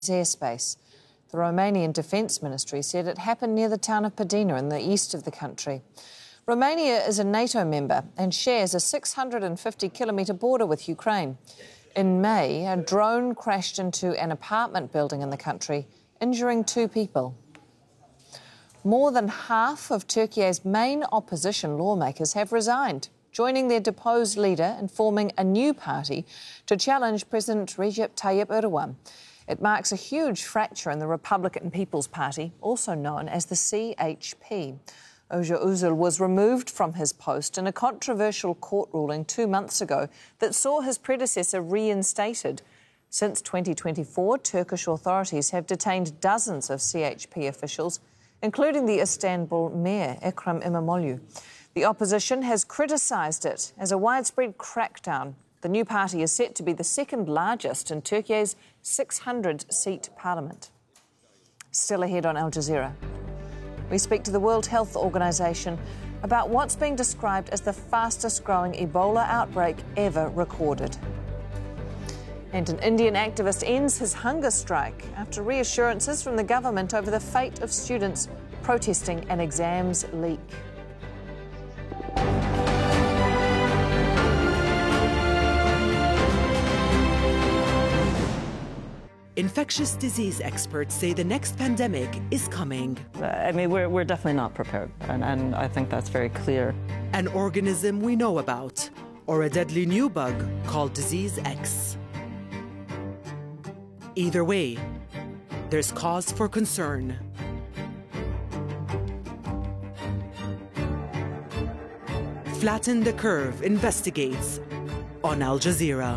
airspace. The Romanian Defence Ministry said it happened near the town of Padina in the east of the country. Romania is a NATO member and shares a 650-kilometre border with Ukraine. In May, a drone crashed into an apartment building in the country, injuring 2 people. More than half of Turkey's main opposition lawmakers have resigned, joining their deposed leader and forming a new party to challenge President Recep Tayyip Erdogan. It marks a huge fracture in the Republican People's Party, also known as the CHP. Özgür Özel was removed from his post in a controversial court ruling 2 months ago that saw his predecessor reinstated. Since 2024, Turkish authorities have detained dozens of CHP officials, including the Istanbul mayor, Ekrem İmamoğlu. The opposition has criticised it as a widespread crackdown. The new party is set to be the second largest in Turkey's 600-seat parliament. Still ahead on Al Jazeera, we speak to the World Health Organization about what's being described as the fastest-growing Ebola outbreak ever recorded. And an Indian activist ends his hunger strike after reassurances from the government over the fate of students protesting an exams leak. Infectious disease experts say the next pandemic is coming. I mean, we're definitely not prepared, and I think that's very clear. An organism we know about, or a deadly new bug called Disease X. Either way, there's cause for concern. Flatten the Curve investigates on Al Jazeera.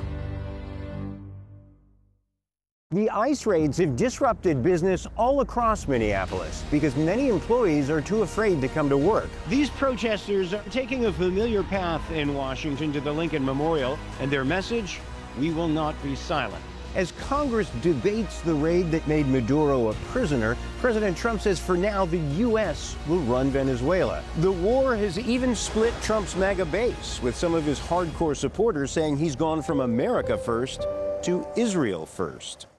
The ICE raids have disrupted business all across Minneapolis because many employees are too afraid to come to work. These protesters are taking a familiar path in Washington to the Lincoln Memorial, and their message, we will not be silent. As Congress debates the raid that made Maduro a prisoner, President Trump says for now the U.S. will run Venezuela. The war has even split Trump's MAGA base, with some of his hardcore supporters saying he's gone from America first to Israel first.